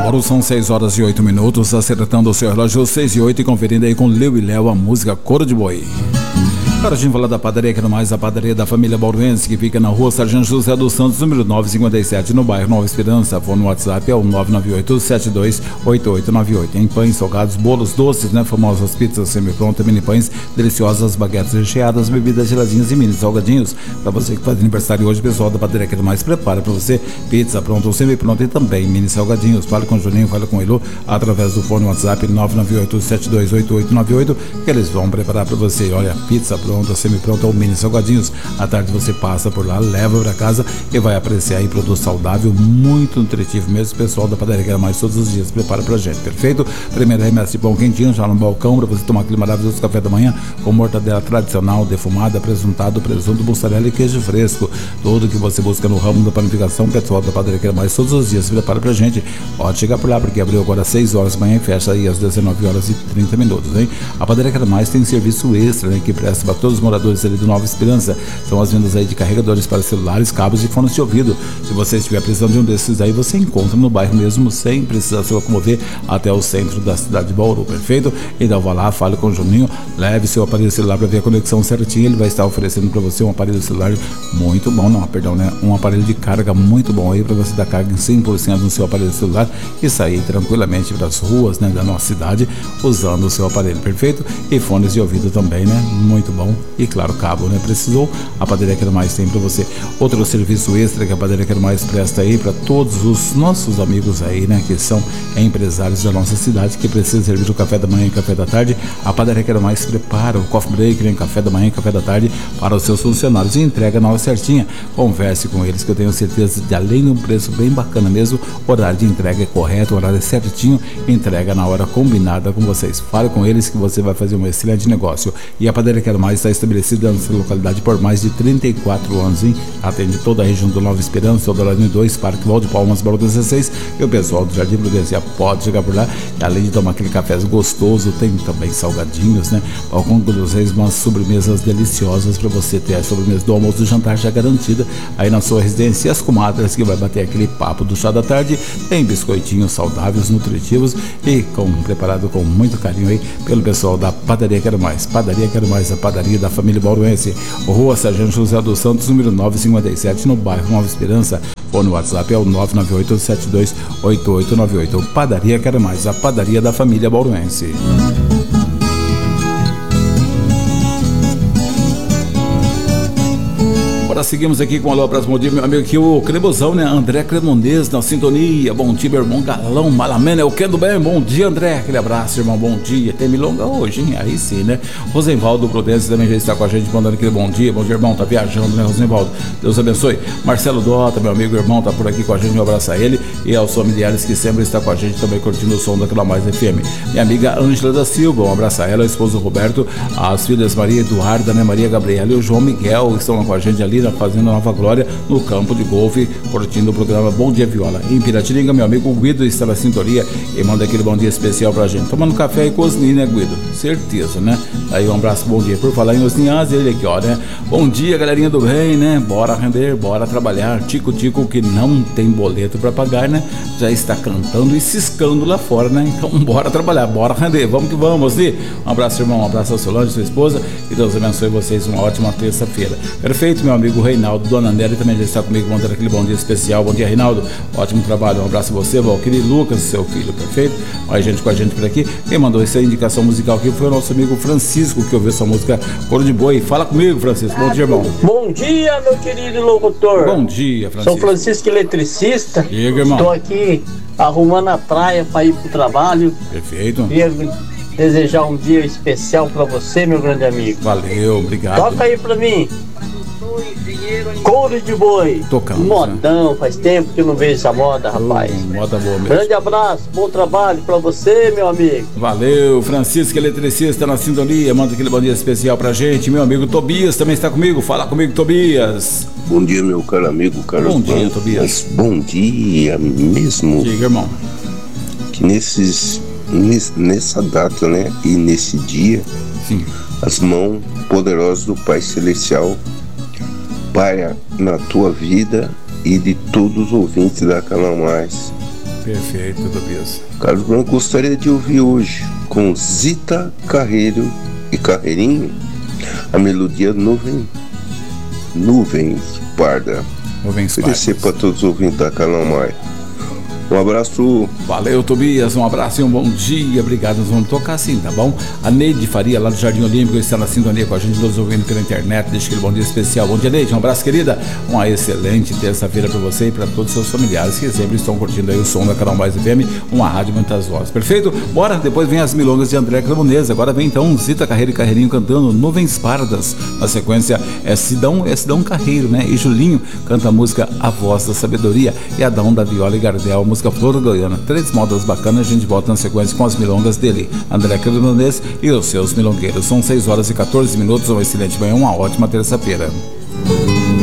Agora são 6h08, acertando o seu relógio 6h08 e conferindo aí com Leo e Léo a música Coro de Boi. Agora a gente fala da padaria Quero Mais, a padaria da família Bauruense, que fica na rua Sargento José dos Santos, número 957, no bairro Nova Esperança. Fone no WhatsApp é o 998-728898. Em pães, salgados, bolos, doces, né? Famosas pizzas semi-prontas, mini pães, deliciosas, baguetes recheadas, bebidas geladinhas e mini salgadinhos. Para você que faz aniversário hoje, pessoal da padaria Quero Mais prepara para você pizza pronta ou semi-pronta e também mini salgadinhos. Fale com o Juninho, fale com o Elo através do fone WhatsApp 998-728898, que eles vão preparar para você. Olha, pizza pronta, semi-pronta ou mini salgadinhos. À tarde você passa por lá, leva para casa e vai apreciar aí produto saudável, muito nutritivo mesmo. O pessoal da padaria Quero Mais todos os dias prepara pra gente, perfeito? Primeira remessa de pão quentinho já no balcão para você tomar aquele maravilhoso café da manhã com mortadela tradicional, defumada, presuntado, presunto, mussarela e queijo fresco. Tudo que você busca no ramo da panificação, o pessoal da padaria Quero Mais todos os dias prepara pra gente. Pode chegar por lá, porque abriu agora às 6 horas da manhã e fecha aí às 19h30, hein? A padaria Quero Mais tem serviço extra, né, que presta para todos os moradores ali do Nova Esperança. São as vendas aí de carregadores para celulares, cabos e fones de ouvido. Se você estiver precisando de um desses aí, você encontra no bairro mesmo, sem precisar se locomover até o centro da cidade de Bauru, perfeito? Então vá lá, fale com o Juninho, leve seu aparelho celular para ver a conexão certinha. Ele vai estar oferecendo para você um aparelho celular muito bom, um aparelho de carga muito bom aí para você dar carga em 100% no seu aparelho celular e sair tranquilamente para as ruas, né, da nossa cidade usando o seu aparelho, perfeito? E fones de ouvido também, né? Muito bom. E claro, cabo, né? Precisou? A padaria Quero Mais tem para você. Outro serviço extra que a padaria Quero Mais presta aí para todos os nossos amigos aí, né, que são empresários da nossa cidade, que precisam servir o café da manhã e café da tarde. A padaria Quero Mais prepara o coffee break, né, café da manhã e café da tarde para os seus funcionários e entrega na hora certinha. Converse com eles, que eu tenho certeza de, além de um preço bem bacana mesmo, o horário de entrega é correto, o horário é certinho, entrega na hora combinada com vocês. Fale com eles que você vai fazer um excelente negócio. E a padaria Quero Mais está estabelecida nessa localidade por mais de 34 anos, hein? Atende toda a região do Nova Esperança, Eldorado 2, Parque Val de Palmas, Bauru 16, e o pessoal do Jardim Prudência pode chegar por lá. E além de tomar aquele café gostoso, tem também salgadinhos, né? Balcão dos Reis, umas sobremesas deliciosas para você ter a sobremesa do almoço e do jantar já garantida aí na sua residência. E as comadres que vai bater aquele papo do chá da tarde, tem biscoitinhos saudáveis, nutritivos e preparado com muito carinho aí pelo pessoal da padaria Quero Mais. Padaria Quero Mais, a padaria da família Bauruense, Rua Sargento José dos Santos, número 957, no bairro Nova Esperança. Ou no WhatsApp é o 998-728898. Padaria Quero Mais, a padaria da família Bauruense. Agora seguimos aqui com o alô para as modinhas, meu amigo aqui, o Cremosão, né? André Cremonês na sintonia. Bom dia, meu irmão Galão Malamena, eu quero bem. Bom dia, André. Aquele abraço, irmão. Bom dia. Tem milonga hoje, hein? Aí sim, né? Rosenvaldo Prudência também já está com a gente, mandando aquele bom dia. Bom dia, irmão. Tá viajando, né, Rosenvaldo? Deus abençoe. Marcelo Dota, meu amigo, irmão, tá por aqui com a gente. Um abraço a ele e aos familiares que sempre estão com a gente também curtindo o som daquela Mais FM. Minha amiga Ângela da Silva, um abraço a ela, o esposo Roberto, as filhas Maria Eduarda, né? Maria Gabriela e o João Miguel estão lá com a gente ali fazendo Nova Glória no campo de golfe, curtindo o programa Bom Dia Viola. Em Piratininga, meu amigo Guido está na sintonia e manda aquele bom dia especial pra gente. Tomando café e com Osni, né, Guido? Certeza, né? Aí um abraço, bom dia. Por falar em Osnias, ele aqui, ó, né? Bom dia, galerinha do bem, né? Bora render, bora trabalhar. Tico que não tem boleto pra pagar, né? Já está cantando e ciscando lá fora, né? Então bora trabalhar, bora render. Vamos que vamos, Osni. Um abraço, irmão. Um abraço ao Solange, sua esposa. E Deus abençoe vocês. Uma ótima terça-feira. Perfeito, meu amigo Reinaldo. Dona Nélia também já está comigo, mandando aquele bom dia especial. Bom dia, Reinaldo. Ótimo trabalho. Um abraço a você, Valquíria e Lucas, seu filho, perfeito? Mais gente com a gente por aqui. Quem mandou essa indicação musical aqui foi o nosso amigo Francisco, que ouviu essa música Coro de Boi. Fala comigo, Francisco. Bom dia, irmão. Bom dia, meu querido locutor. Bom dia, Francisco. Sou Francisco, eletricista. Diga, irmão. Estou aqui arrumando a praia para ir pro trabalho. Perfeito. Queria desejar um dia especial para você, meu grande amigo. Valeu, obrigado. Toca aí para mim. Coro de Boi. Tocamos, modão, né? Faz tempo que eu não vejo essa moda, rapaz. Moda boa mesmo. Grande abraço, bom trabalho pra você, meu amigo. Valeu, Francisco, eletricista na sintonia. Manda aquele bom dia especial pra gente. Meu amigo Tobias também está comigo. Fala comigo, Tobias. Bom dia, meu caro amigo Carlos. Bom dia, Tobias. Mas bom dia mesmo. Diga, irmão. Que nessa data, né? E nesse dia, sim, as mãos poderosas do Pai Celestial paira na tua vida e de todos os ouvintes da Canal Mais. Perfeito, Tobias. Carlos Branco, gostaria de ouvir hoje, com Zita Carreiro e Carreirinho, a melodia Nuvens Parda. Oferecer para todos os ouvintes da Canal Maia. Um abraço. Valeu, Tobias, um abraço e um bom dia. Obrigado, nós vamos tocar assim, tá bom? A Neide Faria, lá do Jardim Olímpico, está na sintonia com a gente, nos ouvindo pela internet. Deixa aquele bom dia especial. Bom dia, Neide, um abraço, querida. Uma excelente terça-feira para você e para todos os seus familiares que sempre estão curtindo aí o som da Canal Mais FM, uma rádio muitas vozes. Perfeito? Bora, depois vem as milongas de André Cremonese. Agora vem então Zita Carreiro e Carreirinho cantando Nuvens Pardas. Na sequência é Sidão Carreiro, né? E Julinho canta a música A Voz da Sabedoria e Adão da Viola e Gardel, a música Flor Goiana. 3 modas bacanas, a gente volta na sequência com as milongas dele, André Cremonese e os seus milongueiros. São 6 horas e 14 minutos, uma excelente manhã, uma ótima terça-feira.